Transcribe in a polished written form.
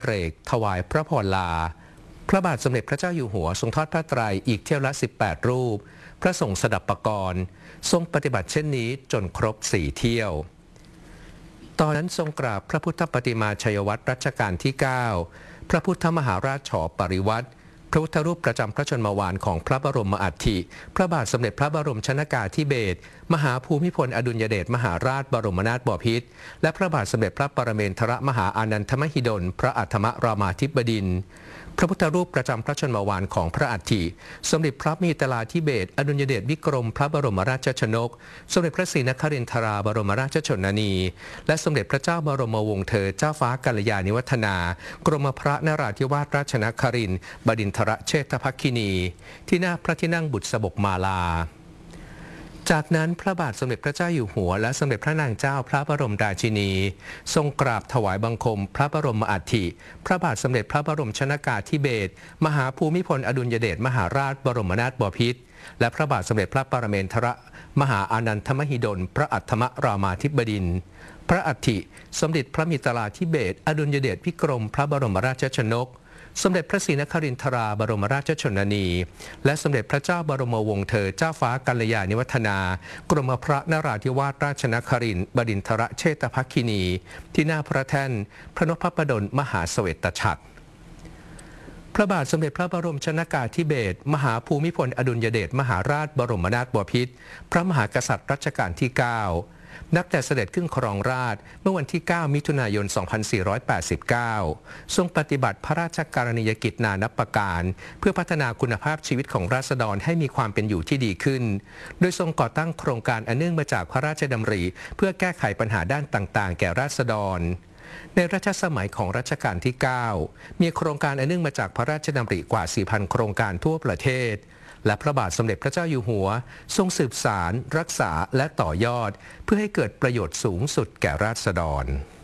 เกรกถวายพระพรลาพระบาทสมเด็จพระเจ้าอยู่หัวทรงทอดพระไตรอีกเที่ยวละ18รูปพระสงฆ์สดับปกรณ์ทรงปฏิบัติเช่นนี้จนครบ4เที่ยวตอนนั้นทรงกราบพระพุทธปฏิมาชัยวัตรรัชกาลที่9พระพุทธมหาราชฉปริวัติพระพุทธรูปประจำพระชนมวานของพระบรมอัฐิพระบาทสมเด็จพระบรมชนกาธิเบศรมหาภูมิพลอดุลยเดชมหาราชบรมนาถบพิตรและพระบาทสมเด็จพระปรเมนทรมหาอานันทมหิดลพระอัฏฐมรามาธิบดินทร์พระพุทธรูปประจำพระชนมวานของพระอัฐิสมเด็จพระมหิดลาธิเบศรอดุลยเดชวิกรมพระบรมราชชนกสมเด็จพระศรีนครินทราบรมราชชนนีและสมเด็จพระเจ้าบรมวงศ์เธอเจ้าฟ้ากัลยาณิวัฒนากรมพระนราธิวาสราชนครินทร์บดินทรเชษฐภักคินีที่หน้าพระที่นั่งบุษบกมาลาจากนั้นพระบาทสมเด็จพระเจ้าอยู่หัวและสมเด็จพระนางเจ้าพระบรมราชินีทรงกราบถวายบังคมพระบรมอัฐิพระบาทสมเด็จพระบรมชนกาธิเบศรมหาภูมิพลอดุลยเดชมหาราชบรมนาถบพิตรและพระบาทสมเด็จพระปรเมนทรมหาอานันทมหิดลพระอัฏฐมรามาธิบดินทร์พระอัฐิสมเด็จพระมหิดลาธิเบศรอดุลยเดชวิกรมพระบรมราชชนกสมเด็จพระศรีนครินทราบรมราชชนนีและสมเด็จพระเจ้าบรมวงศ์เธอเจ้าฟ้ากัลยาณิวัฒนากรมพระนราธิวาสราชนครินทร์บดินทรเชษฐภักคินีที่หน้าพระแท่นพระนพดลมหาเสวตฉัตรพระบาทสมเด็จพระบรมชนกาธิเบศรมหาภูมิพลอดุลยเดชมหาราชบรมนาถบพิตรพระมหากษัตริย์รัชกาลที่9นับแต่เสด็จขึ้นครองราชย์เมื่อวันที่9มิถุนายน2489ทรงปฏิบัติพระราชกรณียกิจนานับประการเพื่อพัฒนาคุณภาพชีวิตของราษฎรให้มีความเป็นอยู่ที่ดีขึ้นโดยทรงก่อตั้งโครงการอันเนื่องมาจากพระราชดำริเพื่อแก้ไขปัญหาด้านต่างๆแก่ราษฎรในรัชสมัยของรัชกาลที่9มีโครงการอันเนื่องมาจากพระราชดำริกว่า 4,000 โครงการทั่วประเทศและพระบาทสมเด็จพระเจ้าอยู่หัวทรงสืบสานรักษาและต่อยอดเพื่อให้เกิดประโยชน์สูงสุดแก่ราษฎร